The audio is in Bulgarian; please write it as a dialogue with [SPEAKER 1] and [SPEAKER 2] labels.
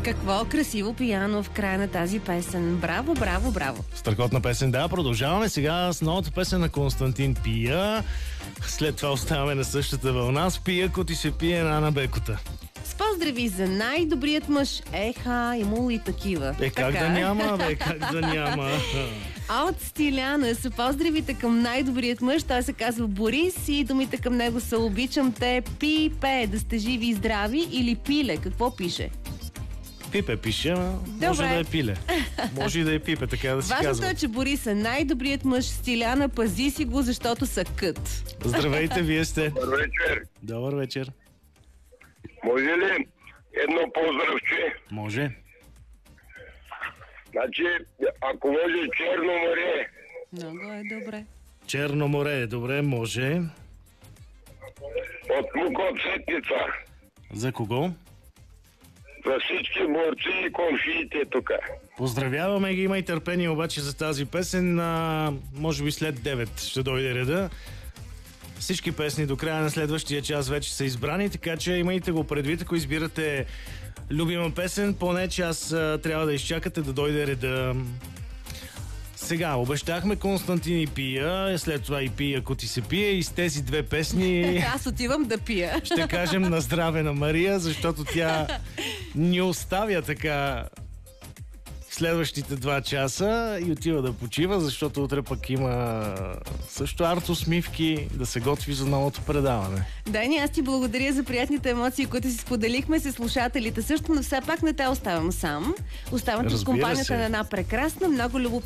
[SPEAKER 1] Какво красиво пияно в края на тази песен. Браво, браво, браво.
[SPEAKER 2] Страхотна песен, да. Продължаваме сега с новата песен на Константин Пия. След това оставаме на същата вълна с Пия, ко ти се пие Ана Бекота.
[SPEAKER 1] С поздрави за най-добрият мъж. Еха, имало и такива.
[SPEAKER 2] Как да няма, бе, как да няма.
[SPEAKER 1] А от Стиляна са поздравите към най-добрият мъж. Той се казва Борис и думите към него са: обичам те, пипе, да сте живи и здрави, или пиле. Какво пише?
[SPEAKER 2] Пипе пише, може да е пиле. Може и да е пипе, така да си казва.
[SPEAKER 1] Важното е, че Борис е най-добрият мъж. Стиляна, пази си го, защото са кът.
[SPEAKER 2] Здравейте, вие сте.
[SPEAKER 3] Добър вечер.
[SPEAKER 2] Добър вечер.
[SPEAKER 3] Може ли едно поздравче?
[SPEAKER 2] Може.
[SPEAKER 3] Значи, ако може Черно море.
[SPEAKER 1] Много е добре.
[SPEAKER 2] Черно море, добре, може.
[SPEAKER 3] От мука от сетница.
[SPEAKER 2] За кого?
[SPEAKER 3] За всички борци и комшиите тук.
[SPEAKER 2] Поздравяваме ги, има и търпение обаче за тази песен. Може би след 9 ще дойде реда. Всички песни до края на следващия час вече са избрани, така че имайте го предвид, ако избирате любима песен, поне час трябва да изчакате да дойде реда. Сега, обещахме Константин и Пия, след това и Пия, ако ти се пие, и с тези две песни
[SPEAKER 1] Аз отивам да пия.
[SPEAKER 2] ще кажем на здраве на Мария, защото тя ни оставя така следващите 2 часа и отива да почива, защото утре пък има също артосмивки да се готви за новото предаване.
[SPEAKER 1] Дани, аз ти благодаря за приятните емоции, които си споделихме с слушателите също, но все пак не те оставям сам. Оставам в компанията на една прекрасна, много любопитна